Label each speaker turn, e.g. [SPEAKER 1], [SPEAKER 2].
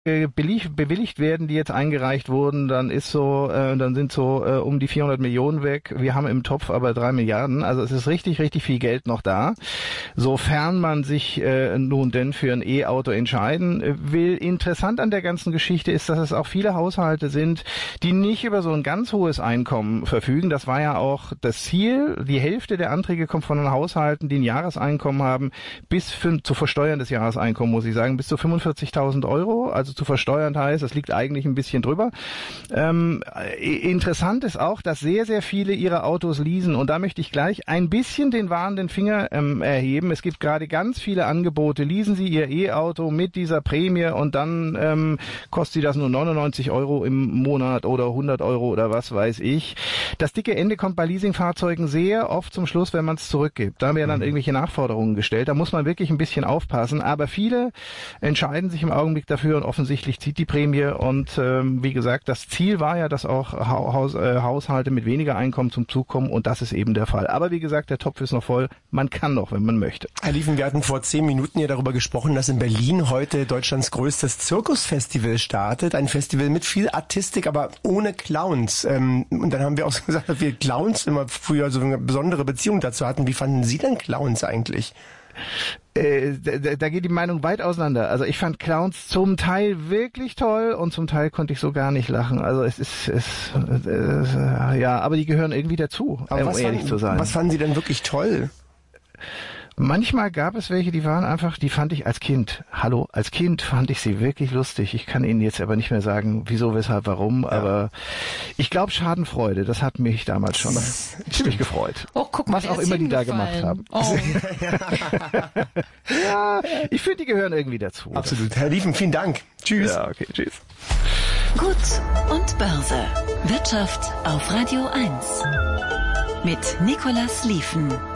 [SPEAKER 1] bewilligt werden, die jetzt eingereicht wurden, dann sind so um die 400 Millionen weg. Wir haben im Topf aber 3 Milliarden. Also es ist richtig, richtig viel Geld noch da. Sofern man sich nun denn für ein E-Auto entscheiden will. Interessant an der ganzen Geschichte ist, dass es auch viele Haushalte sind, die nicht über so ein ganz hohes Einkommen verfügen. Das war ja auch das Ziel. Die Hälfte der Anträge kommt von den Haushalten, die ein Jahreseinkommen haben, zu versteuerndes Jahreseinkommen, muss ich sagen, bis zu 45.000 Euro. Also zu versteuern heißt, das liegt eigentlich ein bisschen drüber. Interessant ist auch, dass sehr, sehr viele ihre Autos leasen. Und da möchte ich gleich ein bisschen den warnenden Finger erheben. Es gibt gerade ganz viele Angebote. Leasen Sie Ihr E-Auto mit dieser Prämie und dann kostet Sie das nur 99 Euro im Monat oder 100 Euro oder was weiß ich. Das dicke Ende kommt bei Leasingfahrzeugen sehr oft zum Schluss, wenn man es zurückgibt. Da werden dann irgendwelche Nachforderungen gestellt. Da muss man wirklich ein bisschen aufpassen. Aber viele entscheiden sich im Augenblick dafür und offensichtlich zieht die Prämie und wie gesagt, das Ziel war ja, dass auch Haushalte mit weniger Einkommen zum Zug kommen und das ist eben der Fall. Aber wie gesagt, der Topf ist noch voll, man kann noch, wenn man möchte.
[SPEAKER 2] Herr Liefen, wir hatten vor 10 Minuten ja darüber gesprochen, dass in Berlin heute Deutschlands größtes Zirkusfestival startet. Ein Festival mit viel Artistik, aber ohne Clowns. Und dann haben wir auch so gesagt, dass wir Clowns immer früher so eine besondere Beziehung dazu hatten. Wie fanden Sie denn Clowns eigentlich?
[SPEAKER 1] Da geht die Meinung weit auseinander. Also ich fand Clowns zum Teil wirklich toll und zum Teil konnte ich so gar nicht lachen. Also aber die gehören irgendwie dazu, um ehrlich zu sein.
[SPEAKER 2] Was fanden Sie denn wirklich toll?
[SPEAKER 1] Manchmal gab es welche, die fand ich als Kind fand ich sie wirklich lustig. Ich kann Ihnen jetzt aber nicht mehr sagen, wieso, weshalb, warum, aber ich glaube Schadenfreude, das hat mich damals schon ziemlich gefreut.
[SPEAKER 3] Oh, guck mal,
[SPEAKER 1] was auch immer die da gemacht haben.
[SPEAKER 3] Oh.
[SPEAKER 1] Ja, ich finde, die gehören irgendwie dazu.
[SPEAKER 2] Absolut. Herr Liefen, vielen Dank. Tschüss.
[SPEAKER 1] Ja, okay, tschüss.
[SPEAKER 4] Gut und Börse. Wirtschaft auf Radio 1. Mit Nicolas Liefen.